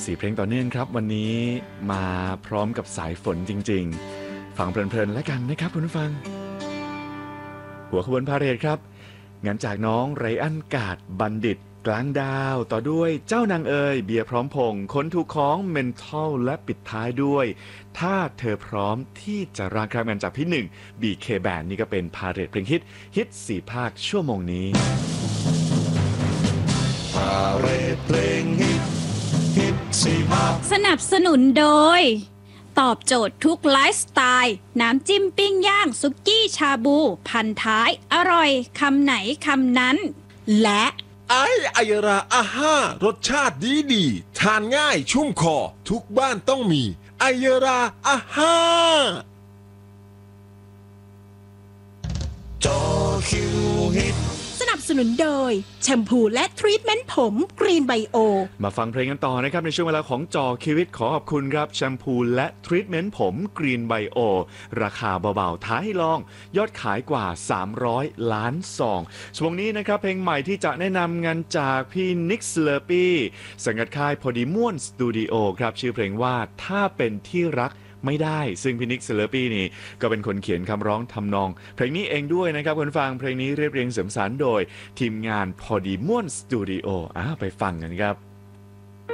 4 เพลงต่อเนื่องครับวันนี้มาพร้อมกับสายฝนจริงๆฟังเพลินๆแล้วกันนะครับคุณผู้ฟังหัวขบวนพาเหรดครับงานจากน้องไรอันกาดบัณฑิตกลางดาวต่อด้วยเจ้านางเอ๋ยเบียร์พร้อมพงษ์คนถูกของเมนทัลและปิดท้ายด้วยถ้าเธอพร้อมที่จะรักครับงานจากพี่หนึ่ง BK Band นี่ก็เป็นพาเหรดเพลงฮิต4 ภาคชั่วโมงนี้พาเหรดเพลงฮิต4 ภาคสนับสนุนโดยตอบโจทย์ทุกไลฟ์สไตล์น้ำจิ้มปิ้งย่างสุกี้ชาบูพันท้ายอร่อยคำไหนคำนั้นและไอยราอาห้ารสชาติดีทานง่ายชุ่มคอทุกบ้านต้องมีไอยราอาห้าจอคิวฮิตสนับสนุนโดยแชมพูและทรีทเมนต์ผมกรีนไบโอมาฟังเพลงกันต่อนะครับในช่วงเวลาของจอคิวิตขอขอบคุณครับแชมพูและทรีทเมนต์ผมกรีนไบโอราคาเบาๆท้าให้ลองยอดขายกว่า300 ล้านซองช่วงนี้นะครับเพลงใหม่ที่จะแนะนำงานจากพี่นิกส์เลอร์ปี้สังกัดค่ายพอดีม่วนสตูดิโอครับชื่อเพลงว่าถ้าเป็นที่รักไม่ได้ซึ่งพี่นิกเซเลปี้นี่ก็เป็นคนเขียนคำร้องทำนองเพลงนี้เองด้วยนะครับคุณฟังเพลงนี้เรียบเรียงเสริมสรรโดยทีมงานพอดีม่วนสตูดิโอไปฟังกันครับ